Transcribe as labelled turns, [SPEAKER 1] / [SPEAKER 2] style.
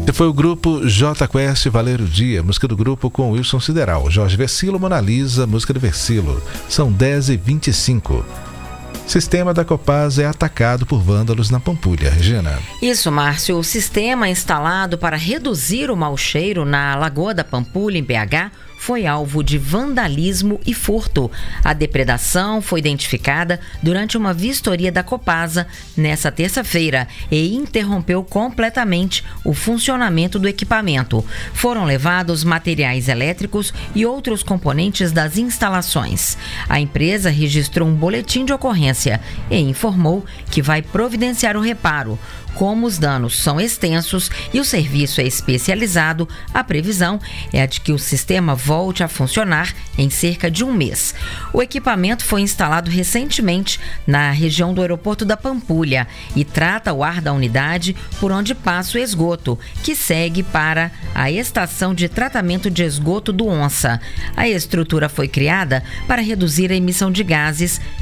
[SPEAKER 1] E foi o grupo J Quest Valer o Dia, música do grupo com Wilson Sideral, Jorge Versilo, Mona Lisa, música do Versilo. São 10h25. Sistema da Copasa é atacado por vândalos na Pampulha. Regina.
[SPEAKER 2] Isso, Márcio. O sistema instalado para reduzir o mau cheiro na Lagoa da Pampulha, em BH, foi alvo de vandalismo e furto. A depredação foi identificada durante uma vistoria da Copasa nesta terça-feira e interrompeu completamente o funcionamento do equipamento. Foram levados materiais elétricos e outros componentes das instalações. A empresa registrou um boletim de ocorrência e informou que vai providenciar o reparo. Como os danos são extensos e o serviço é especializado, a previsão é a de que o sistema volte a funcionar em cerca de um mês. O equipamento foi instalado recentemente na região do aeroporto da Pampulha e trata o ar da unidade por onde passa o esgoto, que segue para a estação de tratamento de esgoto do Onça. A estrutura foi criada para reduzir a emissão de gases